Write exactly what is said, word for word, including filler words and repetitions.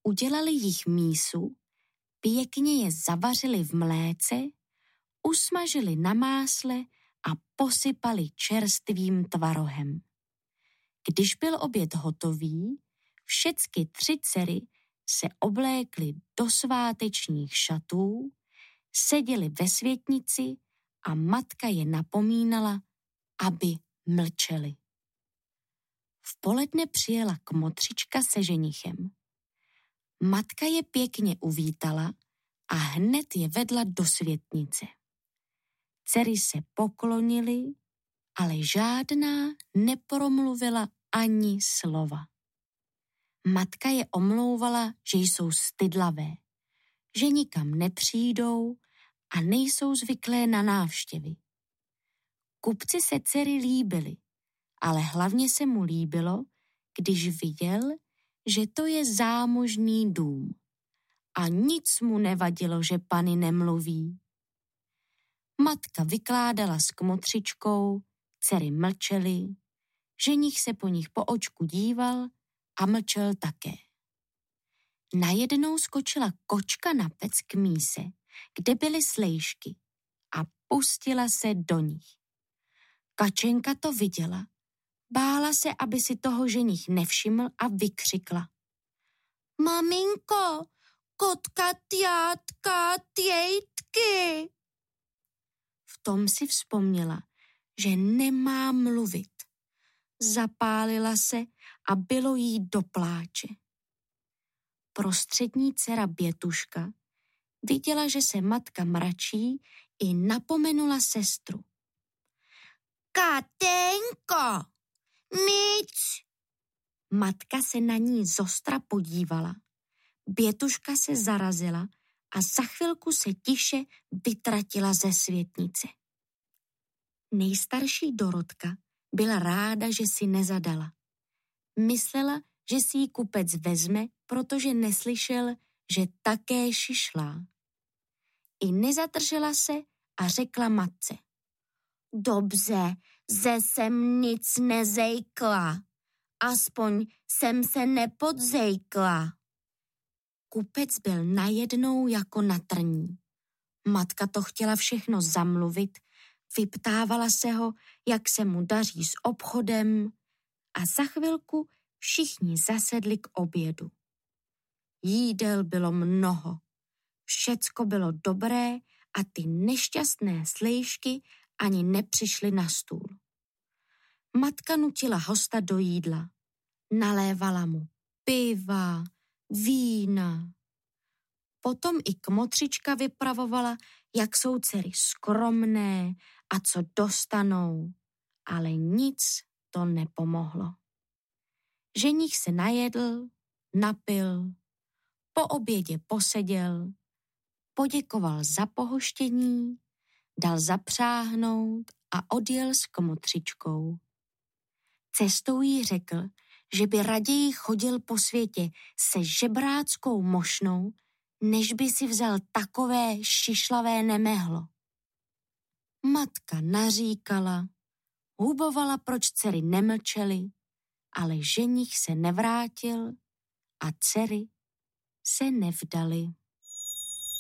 Udělali jich mísu, pěkně je zavařili v mléce, usmažili na másle a posypali čerstvým tvarohem. Když byl oběd hotový, všecky tři dcery se oblékly do svátečních šatů, seděly ve světnici a matka je napomínala, aby mlčeli. V poledne přijela kmotřička se ženichem. Matka je pěkně uvítala a hned je vedla do světnice. Dcery se poklonily, ale žádná nepromluvila ani slova. Matka je omlouvala, že jsou stydlavé, že nikam nepřijdou a nejsou zvyklé na návštěvy. Kupci se dcery líbily, ale hlavně se mu líbilo, když viděl, že to je zámožný dům a nic mu nevadilo, že pany nemluví. Matka vykládala s kmotřičkou, dcery mlčely, ženich se po nich po očku díval a mlčel také. Najednou skočila kočka na pec k míse, kde byly slejšky, a pustila se do nich. Kačenka to viděla, bála se, aby si toho ženich nevšiml a vykřikla. Maminko, kotka, tjátka, tjejtky. V tom si vzpomněla, že nemá mluvit. Zapálila se a bylo jí do pláče. Prostřední dcera Bětuška viděla, že se matka mračí, i napomenula sestru. Kateňko, nic! Matka se na ní zostra podívala. Bětuška se zarazila a za chvilku se tiše vytratila ze světnice. Nejstarší Dorotka byla ráda, že si nezadala. Myslela, že si ji kupec vezme, protože neslyšel, že také šišlá. I nezadržela se a řekla matce. Dobře, že jsem nic nezejkla. Aspoň jsem se nepodzejkla. Kupec byl najednou jako na trní. Matka to chtěla všechno zamluvit, vyptávala se ho, jak se mu daří s obchodem, a za chvilku všichni zasedli k obědu. Jídel bylo mnoho, všecko bylo dobré a ty nešťastné slejšky ani nepřišly na stůl. Matka nutila hosta do jídla, nalévala mu piva, vína. Potom i kmotřička vypravovala, jak jsou dcery skromné a co dostanou, ale nic to nepomohlo. Ženich se najedl, napil, po obědě poseděl, poděkoval za pohoštění, dal zapřáhnout a odjel s kmotřičkou. Cestou jí řekl, že by raději chodil po světě se žebráckou mošnou, než by si vzal takové šišlavé nemehlo. Matka naříkala, hubovala, proč dcery nemlčely, ale ženich se nevrátil a dcery se nevdaly.